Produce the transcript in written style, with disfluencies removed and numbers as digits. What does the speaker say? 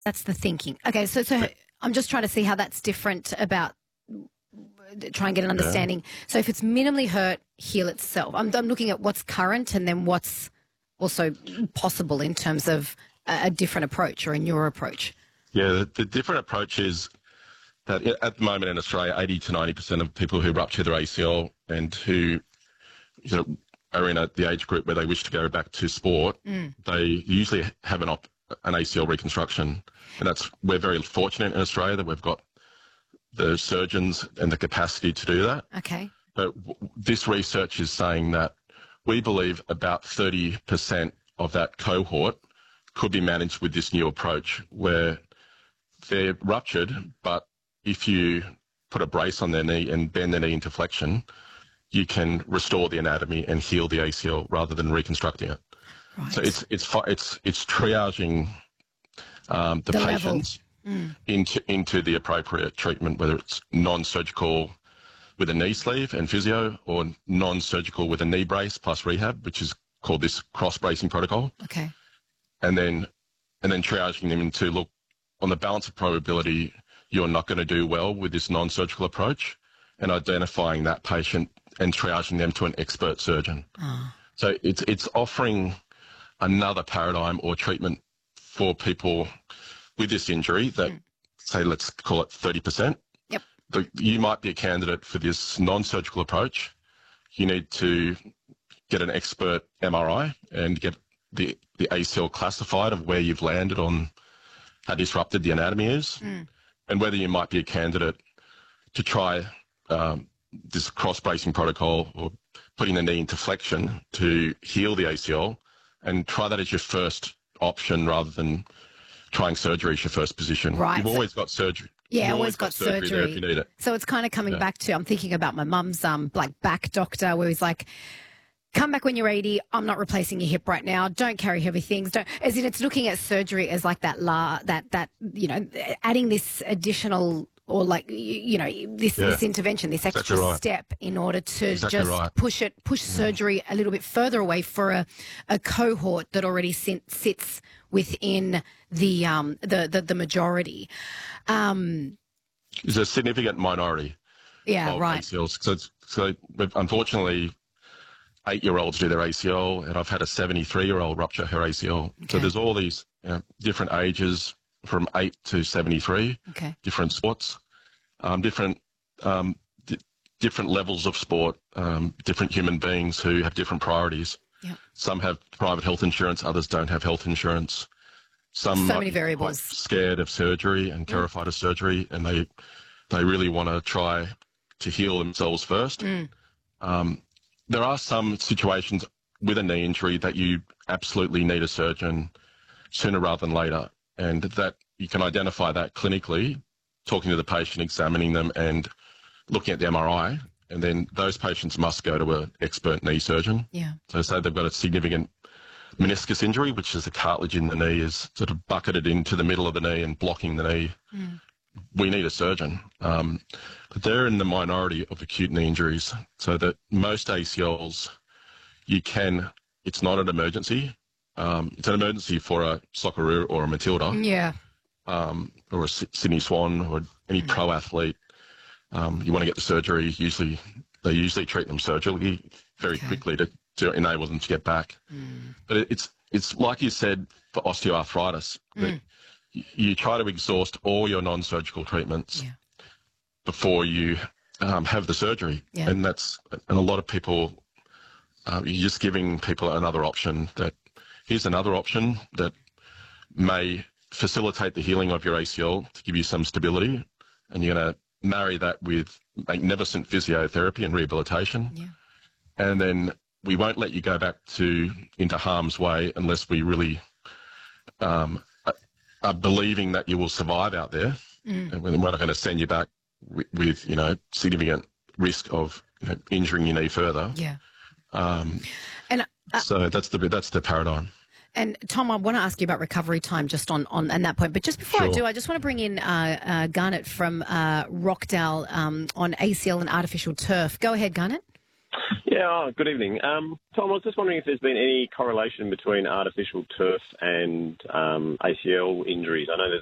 That's the thinking. Okay, so I'm just trying to see how that's different about try and get an Yeah. understanding. So if it's minimally hurt, heal itself. I'm looking at what's current and then what's also possible in terms of a different approach or a newer approach. Yeah, the different approach is that at the moment in Australia, 80 to 90% of people who rupture their ACL and who are in the age group where they wish to go back to sport, they usually have an ACL reconstruction. And we're very fortunate in Australia that we've got the surgeons and the capacity to do that. Okay. But this research is saying that we believe about 30% of that cohort could be managed with this new approach where they're ruptured, but if you put a brace on their knee and bend their knee into flexion, you can restore the anatomy and heal the ACL rather than reconstructing it. Right. So it's triaging the patients into the appropriate treatment, whether it's non-surgical with a knee sleeve and physio or non-surgical with a knee brace plus rehab, which is called this cross-bracing protocol. Okay. And then triaging them into, look, on the balance of probability, you're not going to do well with this non-surgical approach, and identifying that patient and triaging them to an expert surgeon. Oh. So it's offering another paradigm or treatment for people with this injury that, say, let's call it 30%. Yep. You might be a candidate for this non-surgical approach. You need to get an expert MRI and get the ACL classified of where you've landed on how disrupted the anatomy is, and whether you might be a candidate to try this cross-bracing protocol or putting the knee into flexion to heal the ACL, and try that as your first option rather than trying surgery as your first position. Right. You've always got surgery. Yeah, You've always got surgery there if you need it. So it's kind of coming back to, I'm thinking about my mum's back doctor where he's like, come back when you're 80. I'm not replacing your hip right now. Don't carry heavy things. As in, it's looking at surgery as like adding this additional or this intervention, this extra step in order to push surgery a little bit further away for a cohort that already sits within the majority. It's a significant minority. Yeah, of right. ACLs. So unfortunately, 8-year-olds do their ACL, and I've had a 73-year-old rupture her ACL. Okay. So there's all these different ages from 8 to 73, different sports, different levels of sport, different human beings who have different priorities. Yep. Some have private health insurance, others don't have health insurance. Some so many variables. Quite scared of surgery and terrified of surgery, and they really want to try to heal themselves first. There are some situations with a knee injury that you absolutely need a surgeon sooner rather than later, and that you can identify that clinically, talking to the patient, examining them and looking at the MRI, and then those patients must go to an expert knee surgeon. Yeah. So say they've got a significant meniscus injury, which is the cartilage in the knee is sort of bucketed into the middle of the knee and blocking the knee. We need a surgeon. But they're in the minority of acute knee injuries, so that most ACLs, it's not an emergency. It's an emergency for a Socceroo or a Matilda. Yeah. Or a Sydney Swan or any pro athlete. You want to get the surgery. They usually treat them surgically very quickly to enable them to get back. But it's like you said for osteoarthritis, that you try to exhaust all your non-surgical treatments before you have the surgery. Yeah. And a lot of people, you're just giving people another option here's another option that may facilitate the healing of your ACL to give you some stability, and you're going to marry that with magnificent physiotherapy and rehabilitation. Yeah. And then we won't let you go back into harm's way unless we really are believing that you will survive out there. And we're not going to send you back with significant risk of injuring your knee further. Yeah. So that's the paradigm. And Tom, I want to ask you about recovery time just on that point. But just before I do, I just want to bring in Garnet from Rockdale on ACL and artificial turf. Go ahead, Garnet. Yeah, good evening. Tom, I was just wondering if there's been any correlation between artificial turf and ACL injuries. I know there's